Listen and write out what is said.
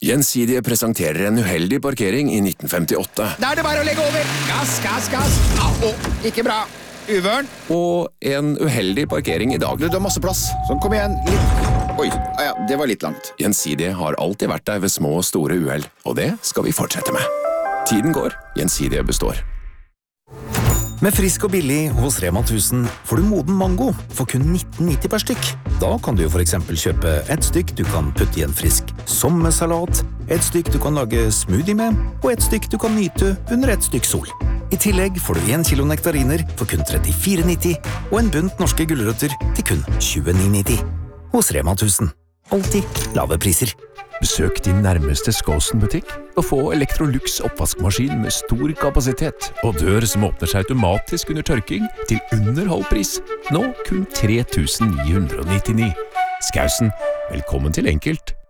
Gjensidige presenterer en uheldig parkering i 1958. Da er det bare å legge over. Gass, gass, gass. Au, ikke bra. Uvørn. Og en uheldig parkering i dag. Du har masse plass. Sånn, kom igjen. Litt. Oi, ja, det var litt langt. Gjensidige har alltid vært der ved små og store uheld, og det skal vi fortsette med. Tiden går, Gjensidige består. Med Frisk og billig hos Rema 1000 får du moden mango for kun 19,90 per stykk. Da kan du jo for eksempel kjøpe et stykk du kan putte i en frisk sommersalat, et stykk du kan lage smoothie med, og et stykk du kan nyte under et stykk sol. I tillegg får du 1 kilo nektariner for kun 34,90 og en bunt norske gulrøtter til kun 29,90. Hos Rema 1000. Alltid lave priser. Besøk din nærmeste Skåsen-butikk og få Electrolux oppvaskmaskin med stor kapasitet og dør som åpner seg automatisk under tørking til under halv pris. Nå kun 3.999. Skausen, velkommen til enkelt.